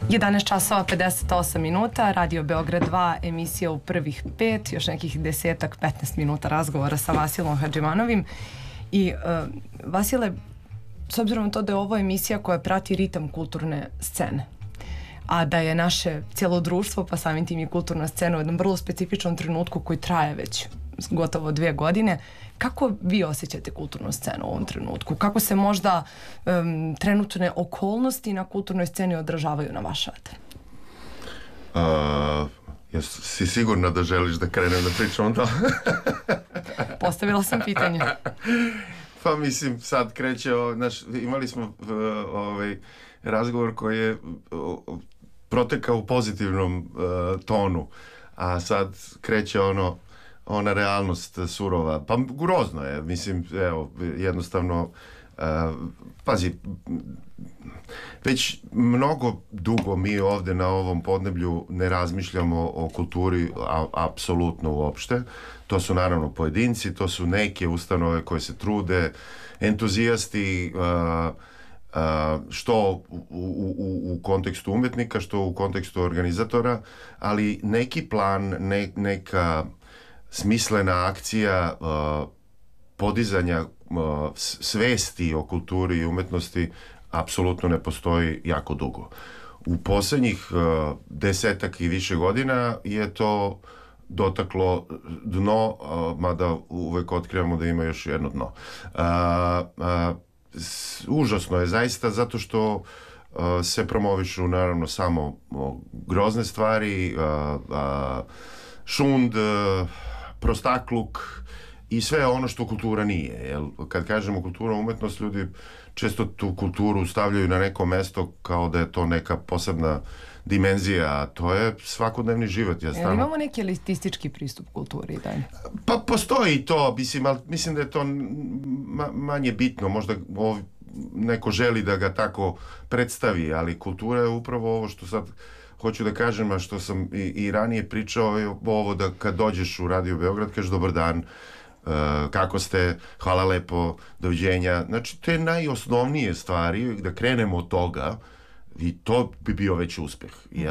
11 časova 58 minuta, Radio Beograd 2, emisija u prvih 5, još nekih 10-15 minuta razgovora sa Vasilom Hadžimanovim. I Vasile, s obzirom na to da je ovo emisija koja prati ritam kulturne scene, a da je naše cijelo društvo, pa samim tim i kulturna scena u jednom vrlo specifičnom trenutku koji traje već gotovo 2 godine, kako vi osjećate kulturnu scenu u ovom trenutku? Kako se možda trenutne okolnosti na kulturnoj sceni odražavaju na vaš rad? Si sigurna da želiš da krenem da pričam onda? Postavila sam pitanje. Pa mislim, sad kreće, imali smo razgovor koji je protekao u pozitivnom tonu, a sad kreće ona realnost surova. Pa grozno je, mislim, evo, jednostavno, pazi, već mnogo dugo mi ovde na ovom podneblju ne razmišljamo o kulturi apsolutno uopšte. To su naravno pojedinci, to su neke ustanove koje se trude, entuzijasti, što u kontekstu umetnika, što u kontekstu organizatora, ali neki plan, neka smislena akcija podizanja svesti o kulturi i umetnosti apsolutno ne postoji jako dugo. U poslednjih 10 i više godina je to dotaklo dno, mada uvek otkrivamo da ima još jedno dno. Užasno je zaista, zato što se promovišu naravno samo grozne stvari, šund, prostakluk i sve ono što kultura nije. Jel? Kad kažemo kultura, umetnost, ljudi često tu kulturu stavljaju na neko mesto kao da je to neka posebna dimenzija, a to je svakodnevni život. Imamo neki elitistički pristup kulturi? Da? Pa postoji to, mislim da je to manje bitno, možda neko želi da ga tako predstavi, ali kultura je upravo ovo što sad hoću da kažem, a što sam i ranije pričao, je ovo da kad dođeš u Radio Beograd kažeš dobar dan, kako ste, hvala lepo, doviđenja. Znači, te najosnovnije stvari, da krenemo od toga, i to bi bio već uspeh.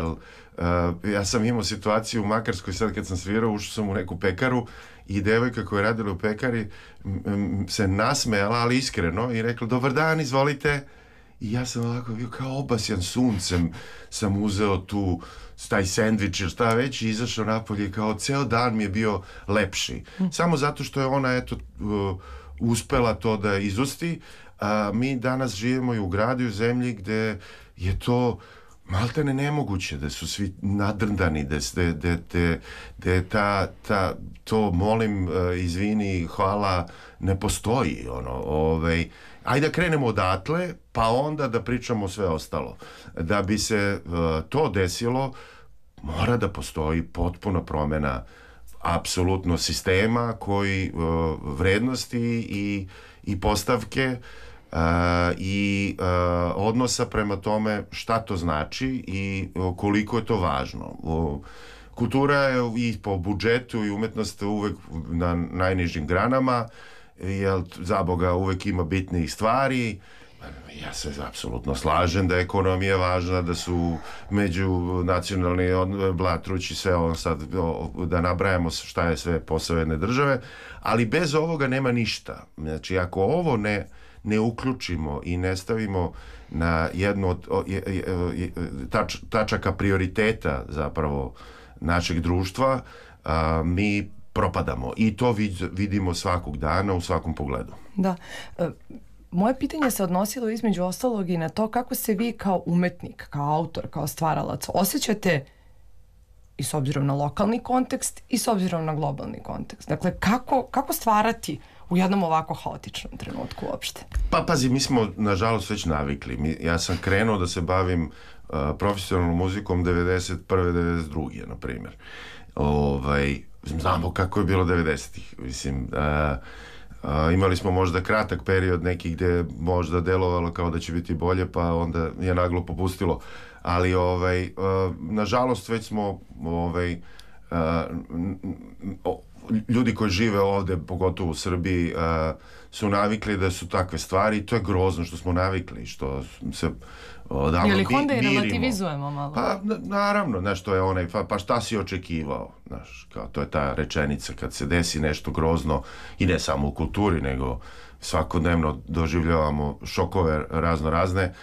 Ja sam imao situaciju u Makarskoj, sad kad sam svirao, ušao sam u neku pekaru i devojka koja je radila u pekari se nasmejala, ali iskreno, i rekla, dobar dan, izvolite. I ja sam ovako bio kao obasjan suncem, sam uzeo tu taj sendvič ili šta već i izašao napolje, kao ceo dan mi je bio lepši. Samo zato što je ona uspela to da izusti. Mi danas živimo i u gradu i u zemlji gde je to maltene nemoguće, da su svi nadrndani, da je to molim, izvini, hvala, ne postoji. Ajde da krenemo odatle, pa onda da pričamo sve ostalo. Da bi se to desilo, mora da postoji potpuna promena apsolutno sistema koji vrednosti i postavke i odnosa prema tome šta to znači i koliko je to važno. Kultura je i po budžetu i umetnost uvek na najnižim granama, jer za Boga uvek ima bitnijih stvari. Ja se apsolutno slažem da je ekonomija važna, da su međunacionalni blatrući, sve ovo sad, da nabrajamo šta je sve posao jedne države, ali bez ovoga nema ništa. Znači, ako ovo ne uključimo i ne stavimo na jednu od tačaka prioriteta zapravo našeg društva, mi propadamo. I to vidimo svakog dana u svakom pogledu. Da. Moje pitanje se odnosilo između ostalog i na to kako se vi kao umetnik, kao autor, kao stvaralac osjećate i s obzirom na lokalni kontekst i s obzirom na globalni kontekst. Dakle, kako stvarati u jednom ovako haotičnom trenutku uopšte? Pa pazi, mi smo nažalost već navikli. Ja sam krenuo da se bavim profesionalnom muzikom 91. 92. na primjer. Znamo kako je bilo 90-ih. Mislim, imali smo možda kratak period neki gde možda delovalo kao da će biti bolje, pa onda je naglo popustilo. Ali, nažalost, već smo ljudi koji žive ovde, pogotovo u Srbiji, su navikli da su takve stvari i to je grozno što smo navikli, što se odavno Je li onda i mirimo. relativizujemo malo? Pa naravno, znaš, to je onaj, pa šta si očekivao, znaš, kao to je ta rečenica kad se desi nešto grozno i ne samo u kulturi, nego svakodnevno doživljavamo šokove razne,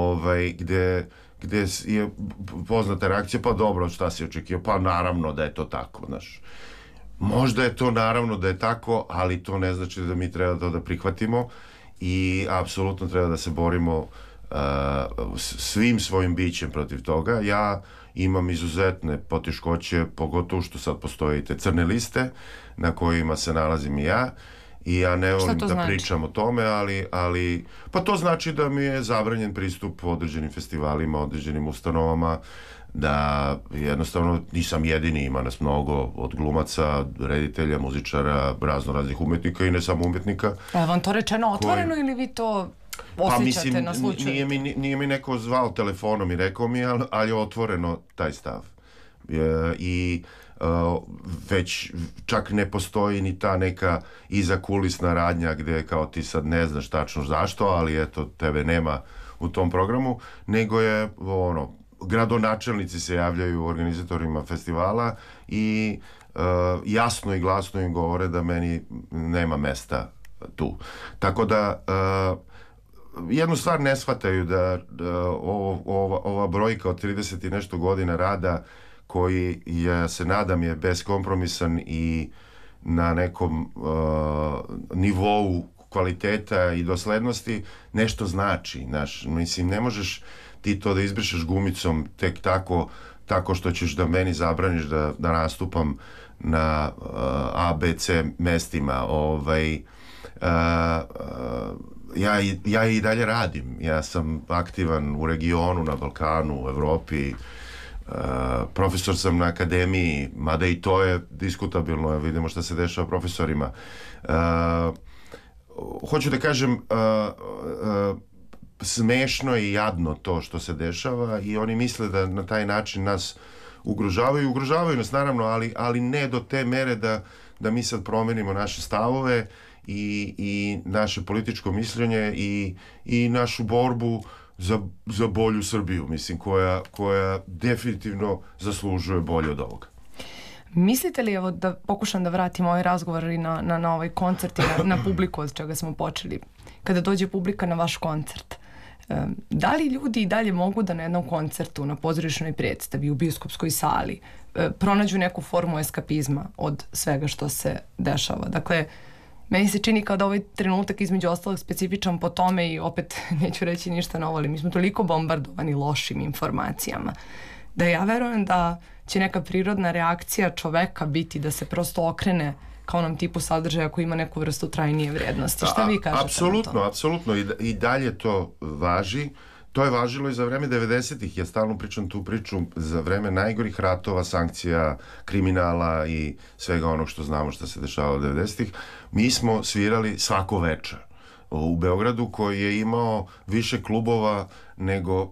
gde je poznata reakcija, pa dobro, šta si očekivao, pa naravno da je to tako, znaš. Možda je to naravno da je tako, ali to ne znači da mi treba to da prihvatimo i apsolutno treba da se borimo svim svojim bićem protiv toga. Ja imam izuzetne poteškoće, pogotovo što sad postoje te crne liste na kojima se nalazim i ja. I ja ne volim da pričam o tome, ali pa to znači da mi je zabranjen pristup određenim festivalima, određenim ustanovama, da jednostavno nisam jedini, ima nas mnogo od glumaca, reditelja, muzičara, raznih umetnika i ne samo umetnika. Je vam to rečeno otvoreno ili vi to osjećate na slučaju? Nije mi neko zvao telefonom i rekao mi, ali je otvoreno taj stav. I već čak ne postoji ni ta neka izakulisna radnja gde kao ti sad ne znaš tačno zašto, ali eto tebe nema u tom programu, nego je gradonačelnici se javljaju organizatorima festivala i jasno i glasno im govore da meni nema mesta tu. Tako da jednu stvar ne shvataju, da ova brojka od 30 i nešto godina rada koji, ja se nadam, je beskompromisan i na nekom nivou kvaliteta i doslednosti, nešto znači. Mislim, ne možeš ti to da izbrišeš gumicom tek tako što ćeš da meni zabraniš da nastupam na A, B, C mestima. Ja i dalje radim. Ja sam aktivan u regionu, na Balkanu, u Evropi. Profesor sam na akademiji, mada i to je diskutabilno, vidimo šta se dešava profesorima. Hoću da kažem, smešno i jadno to što se dešava i oni misle da na taj način nas ugrožavaju nas naravno, ali ne do te mere da mi sad promenimo naše stavove i naše političko mišljenje i našu borbu za bolju Srbiju, mislim, koja definitivno zaslužuje bolje od ovoga. Mislite li, evo da pokušam da vratim ovaj razgovor i na ovaj koncert i na publiku od čega smo počeli, kada dođe publika na vaš koncert, da li ljudi i dalje mogu da na jednom koncertu, na pozorišnoj predstavi, u bioskopskoj sali, pronađu neku formu eskapizma od svega što se dešava? Dakle, meni se čini kao da ovaj trenutak između ostalog specifičan po tome i opet neću reći ništa novo, ali mi smo toliko bombardovani lošim informacijama da ja verujem da će neka prirodna reakcija čoveka biti da se prosto okrene ka onom tipu sadržaja koji ima neku vrstu trajnije vrednosti. Šta vi kažete na to? Apsolutno. I dalje to važi. To je važilo i za vreme 90-ih. Ja stalno pričam tu priču za vreme najgorih ratova, sankcija, kriminala i svega onog što znamo što se dešavalo 90-ih. Mi smo svirali svako večer u Beogradu, koji je imao više klubova nego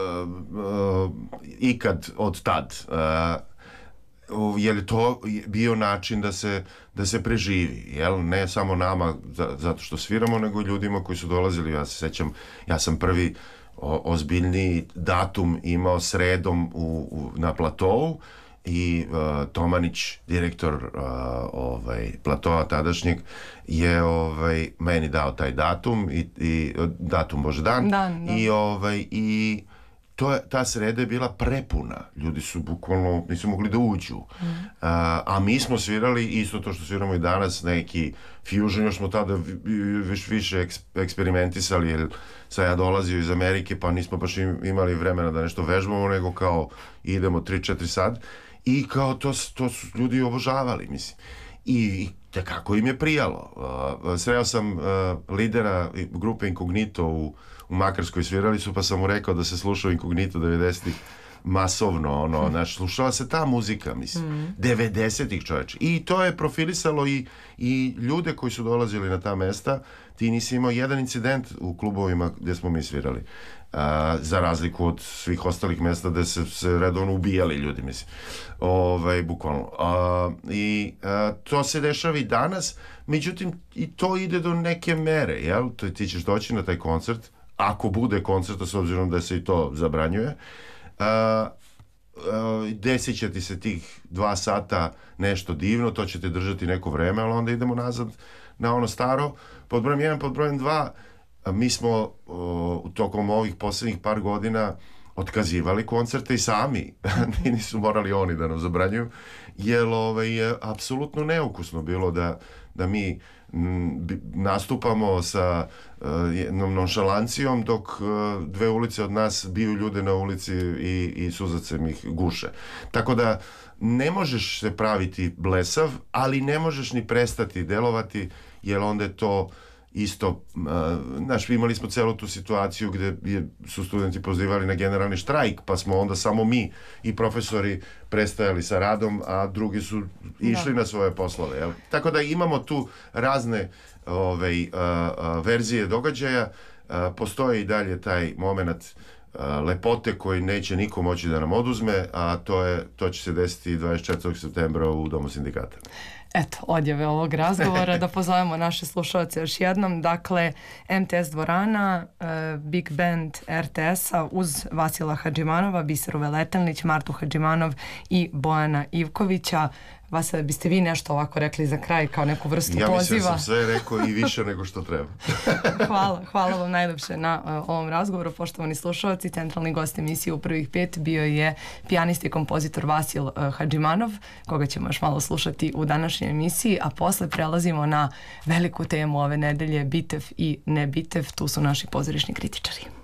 ikad od tad. Jer je to bio način da se preživi, jel? Ne samo nama zato što sviramo, nego ljudima koji su dolazili. Ja se sećam, ja sam prvi ozbiljniji datum imao sredom na Platovu i Tomanić, direktor Platoa tadašnjeg, je meni dao taj datum i datum, bože, dan. I ta sreda je bila prepuna. Ljudi su bukvalno nisu mogli da uđu. A mi smo svirali isto to što sviramo i danas, neki fusion, još smo tada više eksperimentisali, jer sad ja dolazio iz Amerike, pa nismo baš imali vremena da nešto vežbamo, nego kao idemo 3-4 sad i kao to su ljudi obožavali, mislim. I kako im je prijalo. Sreo sam lidera grupe Inkognito u Makarskoj, svirali su, pa sam mu rekao da se slušao Inkognito 90-ih masovno, znaš, slušala se ta muzika, mislim, 90-ih, čoveče. I to je profilisalo i ljude koji su dolazili na ta mesta. Ti nisi imao jedan incident u klubovima gdje smo mi svirali. Za razliku od svih ostalih mesta gde se redovno ubijali ljudi, mislim. Bukvalno. To se dešava i danas, međutim, i to ide do neke mere, jel? Ti ćeš doći na taj koncert, ako bude koncerta, s obzirom da se i to zabranjuje, desit će ti se tih 2 sata nešto divno, to će te držati neko vreme, ali onda idemo nazad na ono staro. Pod brojem 1, pod brojem 2, mi smo tokom ovih posljednjih par godina otkazivali koncerte i sami, nisu morali oni da nam zabranjuju, jer je apsolutno neukusno bilo da mi nastupamo sa jednom nonšalancijom dok 2 ulice od nas biju ljude na ulici i suzacem ih guše. Tako da ne možeš se praviti blesav, ali ne možeš ni prestati delovati, jer onda je to isto, znaš, imali smo celu tu situaciju gde su studenti pozivali na generalni štrajk, pa smo onda samo mi i profesori prestajali sa radom, a drugi su išli na svoje poslove. Jel? Tako da imamo tu razne verzije događaja. Postoji i dalje taj moment lepote koji neće niko moći da nam oduzme, a to će se desiti 24. septembra u Domu sindikata. Eto, odjave ovog razgovora, da pozovemo naše slušalce još jednom. Dakle, MTS dvorana, Big Band RTS-a uz Vasila Hadžimanova, Biseru Veletelnić, Martu Hadžimanov i Bojana Ivkovića. Vasile, biste vi nešto ovako rekli za kraj kao neku vrstu poziva? Ja mislim da sam sve rekao i više nego što treba. Hvala vam najljepše na ovom razgovoru. Poštovani slušalci, centralni gost emisije u prvih 5 bio je pijanist i kompozitor Vasil Hadžimanov, koga ćemo još malo slušati u današnjoj emisiji, a posle prelazimo na veliku temu ove nedelje, Bitev i ne Bitev. Tu su naši pozorišni kritičari.